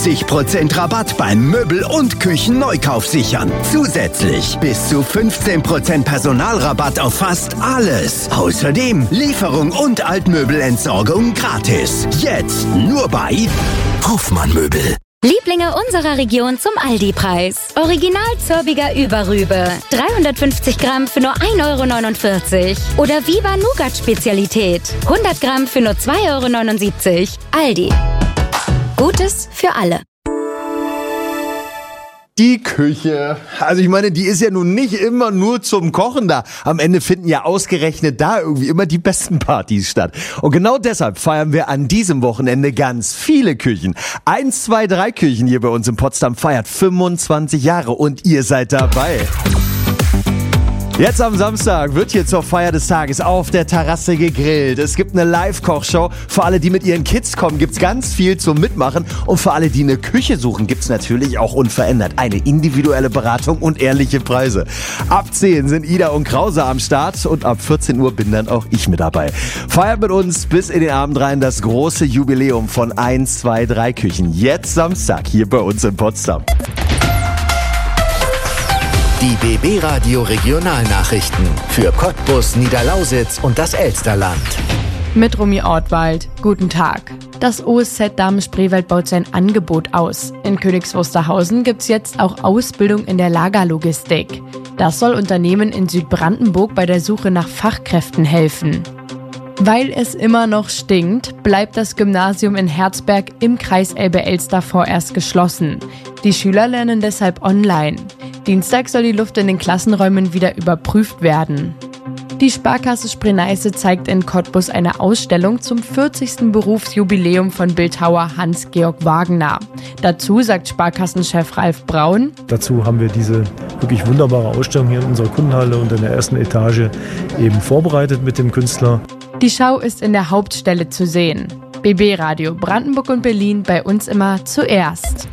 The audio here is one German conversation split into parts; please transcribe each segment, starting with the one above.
50% Rabatt beim Möbel- und Küchenneukauf sichern. Zusätzlich bis zu 15% Personalrabatt auf fast alles. Außerdem Lieferung und Altmöbelentsorgung gratis. Jetzt nur bei Hoffmann Möbel. Lieblinge unserer Region zum Aldi-Preis. Original Zörbiger Überrübe. 350 Gramm für nur 1,49 €. Oder Viva Nougat-Spezialität. 100 Gramm für nur 2,79 €. Aldi. Gutes für alle. Die Küche. Also ich meine, die ist ja nun nicht immer nur zum Kochen da. Am Ende finden ja ausgerechnet da irgendwie immer die besten Partys statt. Und genau deshalb feiern wir an diesem Wochenende ganz viele Küchen. 1, 2, 3 Küchen hier bei uns in Potsdam feiert 25 Jahre und ihr seid dabei. Jetzt am Samstag wird hier zur Feier des Tages auf der Terrasse gegrillt. Es gibt eine Live-Kochshow. Für alle, die mit ihren Kids kommen, gibt's ganz viel zum Mitmachen. Und für alle, die eine Küche suchen, gibt's natürlich auch unverändert eine individuelle Beratung und ehrliche Preise. Ab 10 sind Ida und Krause am Start und ab 14 Uhr bin dann auch ich mit dabei. Feiert mit uns bis in den Abend rein das große Jubiläum von 1, 2, 3 Küchen. Jetzt Samstag hier bei uns in Potsdam. Die BB Radio Regionalnachrichten für Cottbus, Niederlausitz und das Elsterland. Mit Romy Ortwald. Guten Tag. Das OSZ Damen-Spreewald baut sein Angebot aus. In Königs Wusterhausen gibt's jetzt auch Ausbildung in der Lagerlogistik. Das soll Unternehmen in Südbrandenburg bei der Suche nach Fachkräften helfen. Weil es immer noch stinkt, bleibt das Gymnasium in Herzberg im Kreis Elbe-Elster vorerst geschlossen. Die Schüler lernen deshalb online. Dienstag soll die Luft in den Klassenräumen wieder überprüft werden. Die Sparkasse Spree-Neiße zeigt in Cottbus eine Ausstellung zum 40. Berufsjubiläum von Bildhauer Hans-Georg Wagner. Dazu sagt Sparkassenchef Ralf Braun: Dazu haben wir diese wirklich wunderbare Ausstellung hier in unserer Kundenhalle und in der ersten Etage eben vorbereitet mit dem Künstler. Die Schau ist in der Hauptstelle zu sehen. BB Radio Brandenburg und Berlin, bei uns immer zuerst.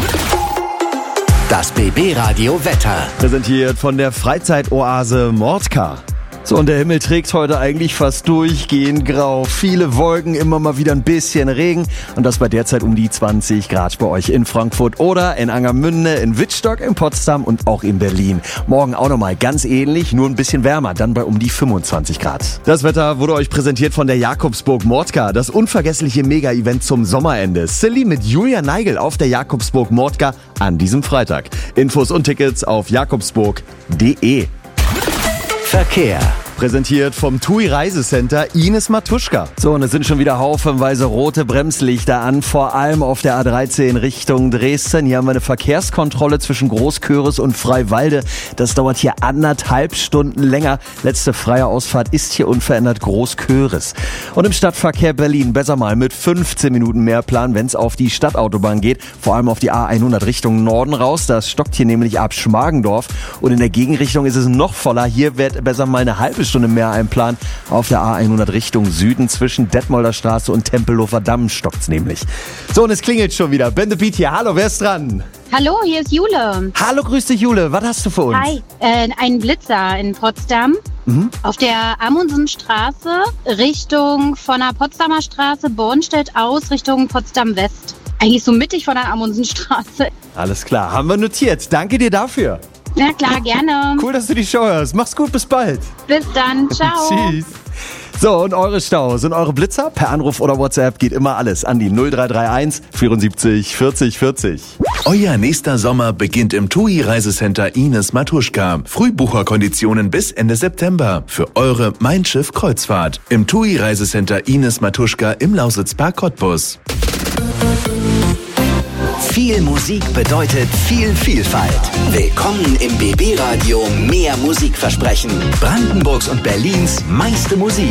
Das BB Radio Wetter. Präsentiert von der Freizeitoase Mordka. So, und der Himmel trägt heute eigentlich fast durchgehend grau. Viele Wolken, immer mal wieder ein bisschen Regen. Und das bei derzeit um die 20 Grad bei euch in Frankfurt oder in Angermünde, in Wittstock, in Potsdam und auch in Berlin. Morgen auch nochmal ganz ähnlich, nur ein bisschen wärmer, dann bei um die 25 Grad. Das Wetter wurde euch präsentiert von der Jakobsburg Mordka. Das unvergessliche Mega-Event zum Sommerende. Silly mit Julia Neigel auf der Jakobsburg Mordka an diesem Freitag. Infos und Tickets auf jakobsburg.de. Verkehr. Präsentiert vom TUI Reisecenter Ines Matuschka. So, und es sind schon wieder haufenweise rote Bremslichter an, vor allem auf der A13 Richtung Dresden. Hier haben wir eine Verkehrskontrolle zwischen Großköris und Freiwalde. Das dauert hier 1,5 Stunden länger. Letzte freie Ausfahrt ist hier unverändert Großköris. Und im Stadtverkehr Berlin besser mal mit 15 Minuten mehr Plan, wenn es auf die Stadtautobahn geht. Vor allem auf die A100 Richtung Norden raus. Das stockt hier nämlich ab Schmargendorf. Und in der Gegenrichtung ist es noch voller. Hier wird besser mal eine halbe Stunde mehr einplanen. Auf der A100 Richtung Süden zwischen Detmolder Straße und Tempelhofer Damm stockt's nämlich. So, und es klingelt schon wieder. Ben the Beat hier. Hallo, wer ist dran? Hallo, hier ist Jule. Hallo, grüß dich Jule. Was hast du für uns? Hi, ein Blitzer in Potsdam. Auf der Amundsenstraße Richtung von der Potsdamer Straße Bornstedt aus Richtung Potsdam West. Eigentlich so mittig von der Amundsenstraße. Alles klar, haben wir notiert. Danke dir dafür. Ja klar, gerne. Cool, dass du die Show hörst. Mach's gut, bis bald. Bis dann, ciao. Tschüss. So, und eure Staus und eure Blitzer per Anruf oder WhatsApp geht immer alles an die 0331 74 40 40. Euer nächster Sommer beginnt im TUI Reisecenter Ines Matuschka. Frühbucherkonditionen bis Ende September für eure Mein Schiff Kreuzfahrt im TUI Reisecenter Ines Matuschka im Lausitzpark Cottbus. Viel Musik bedeutet viel Vielfalt. Willkommen im BB Radio Mehr Musikversprechen. Brandenburgs und Berlins meiste Musik.